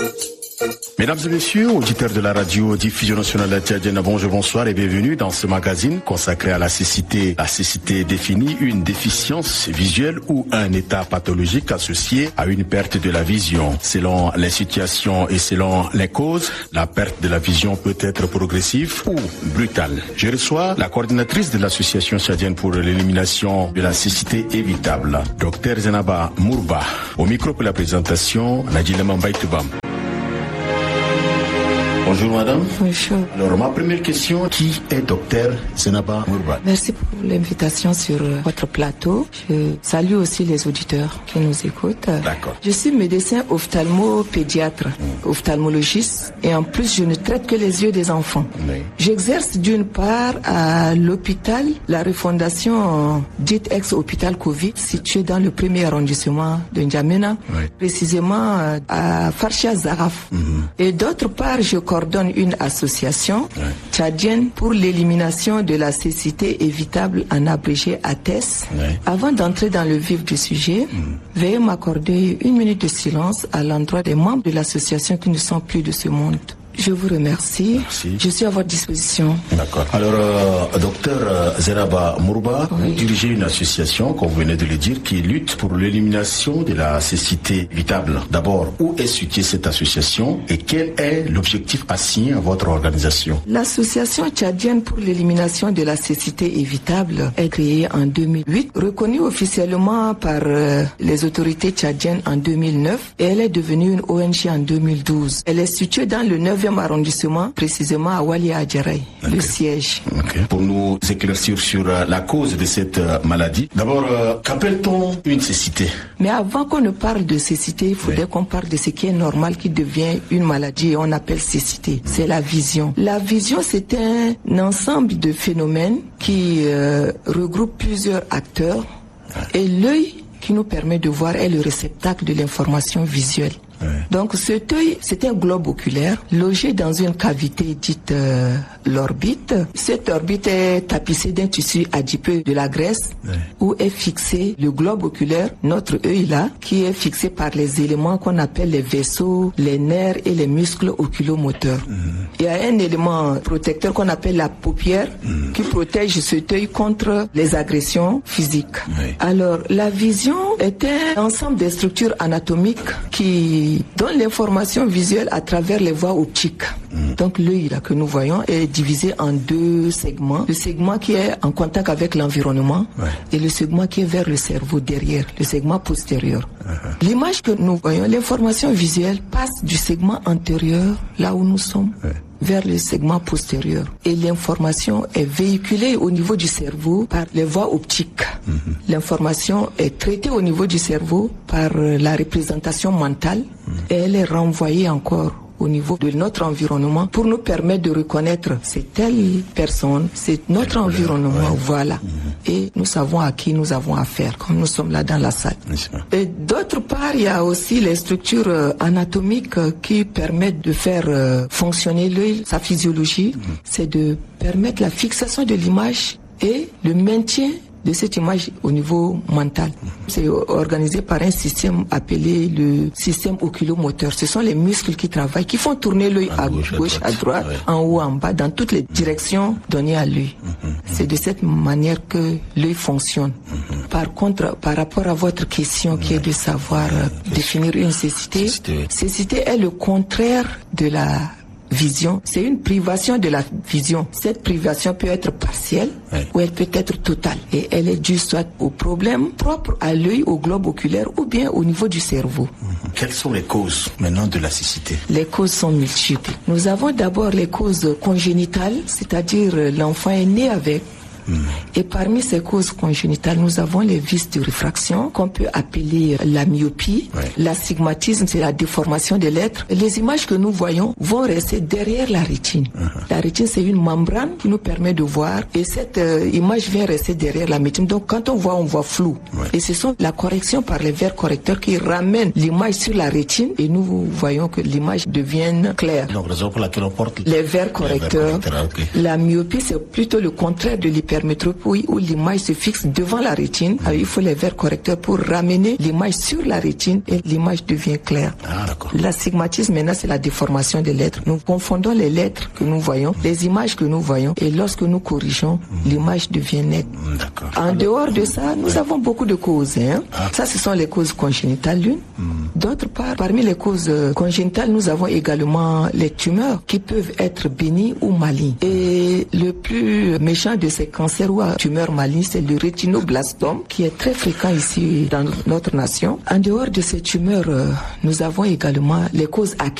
Mesdames et messieurs, auditeurs de la radio diffusion nationale tchadienne, bonjour, et bienvenue dans ce magazine consacré à la cécité. La cécité définit une déficience visuelle ou un état pathologique associé à une perte de la vision. Selon les situations et selon les causes, la perte de la vision peut être progressive ou brutale. Je reçois la coordinatrice de l'association tchadienne pour l'élimination de la cécité évitable, Dr Zenaba Mourba. Au micro pour la présentation, Nadjila Mambaïtoubam. Bonjour madame. Bonjour. Alors ma première question, qui est docteur Zenaba Mourba? Merci pour l'invitation sur votre plateau. Je salue aussi les auditeurs qui nous écoutent. D'accord. Je suis médecin ophtalmo-pédiatre, ophtalmologiste, et en plus je ne traite que les yeux des enfants. Oui. J'exerce d'une part à l'hôpital, la refondation dite ex-hôpital Covid, située dans le 1er arrondissement de N'Djamena, Oui. précisément à Farcha Zaraf. Et d'autre part, je coordonne une association tchadienne pour l'élimination de la cécité évitable, en abrégé ATES. Ouais. Avant d'entrer dans le vif du sujet, veuillez m'accorder une minute de silence à l'endroit des membres de l'association qui ne sont plus de ce monde. Je vous remercie. Merci. Je suis à votre disposition. D'accord. Alors, docteur Zenaba Mourba, Oui. vous dirigez une association, comme vous venez de le dire, qui lutte pour l'élimination de la cécité évitable. D'abord, où est située cette association et quel est l'objectif assigné à votre organisation? L'association tchadienne pour l'élimination de la cécité évitable est créée en 2008, reconnue officiellement par les autorités tchadiennes en 2009 et elle est devenue une ONG en 2012. Elle est située dans le 9e arrondissement, précisément à Wali Adjaraï, le siège. Okay. Pour nous éclaircir sur la cause de cette maladie, d'abord, qu'appelle-t-on une cécité? Mais avant qu'on ne parle de cécité, il faudrait qu'on parle de ce qui est normal, qui devient une maladie et on appelle cécité. C'est la vision. La vision, c'est un ensemble de phénomènes qui regroupe plusieurs acteurs et l'œil qui nous permet de voir est le réceptacle de l'information visuelle. Ouais. Donc cet œil, c'est un globe oculaire logé dans une cavité dite l'orbite. Cette orbite est tapissée d'un tissu adipeux de la graisse où est fixé le globe oculaire, notre œil là, qui est fixé par les éléments qu'on appelle les vaisseaux, les nerfs et les muscles oculomoteurs. Il y a un élément protecteur qu'on appelle la paupière qui protège cet œil contre les agressions physiques. Alors la vision est un ensemble de structures anatomiques qui donne l'information visuelle à travers les voies optiques. Donc l'œil là que nous voyons est divisé en deux segments. Le segment qui est en contact avec l'environnement et le segment qui est vers le cerveau derrière, le segment postérieur. L'image que nous voyons, l'information visuelle passe du segment antérieur, là où nous sommes, vers le segment postérieur. Et l'information est véhiculée au niveau du cerveau par les voies optiques. L'information est traitée au niveau du cerveau par la représentation mentale et elle est renvoyée encore au niveau de notre environnement pour nous permettre de reconnaître c'est telle personne, c'est notre environnement, voilà. Et nous savons à qui nous avons affaire, comme nous sommes là dans la salle. Et d'autre part, il y a aussi les structures anatomiques qui permettent de faire fonctionner l'œil, sa physiologie. C'est de permettre la fixation de l'image et le maintien de cette image au niveau mental. C'est organisé par un système appelé le système oculomoteur. Ce sont les muscles qui travaillent, qui font tourner l'œil à gauche, à droite, en haut, en bas, dans toutes les directions données à l'œil. C'est de cette manière que l'œil fonctionne. Par contre, par rapport à votre question qui est de savoir définir une cécité, cécité est le contraire de la vision, c'est une privation de la vision. Cette privation peut être partielle ou elle peut être totale. Et elle est due soit au problème propre à l'œil, au globe oculaire ou bien au niveau du cerveau. Quelles sont les causes maintenant de la cécité? Les causes sont multiples. Nous avons d'abord les causes congénitales, c'est-à-dire l'enfant est né avec. Et parmi ces causes congénitales, nous avons les vices de réfraction qu'on peut appeler la myopie. L'astigmatisme, c'est la déformation de l'être. Les images que nous voyons vont rester derrière la rétine. La rétine, c'est une membrane qui nous permet de voir et cette image vient rester derrière la rétine. Donc quand on voit flou. Et ce sont la correction par les verres correcteurs qui ramènent l'image sur la rétine et nous voyons que l'image devient claire. Donc raison pour laquelle on porte les verres correcteurs. La myopie, c'est plutôt le contraire de l'hypermétropie. l'hypermétropie où l'image se fixe devant la rétine. Alors, il faut les verres correcteurs pour ramener l'image sur la rétine et l'image devient claire. L'astigmatisme, maintenant, c'est la déformation des lettres. Nous confondons les lettres que nous voyons, les images que nous voyons, et lorsque nous corrigeons, l'image devient nette. En dehors de ça, nous avons beaucoup de causes. Ça, ce sont les causes congénitales l'une. D'autre part, parmi les causes congénitales, nous avons également les tumeurs qui peuvent être bénignes ou malignes. Et le plus méchant de ces cancers ou tumeurs malignes, c'est le rétinoblastome, qui est très fréquent ici dans notre nation. En dehors de ces tumeurs, nous avons également les causes acquises.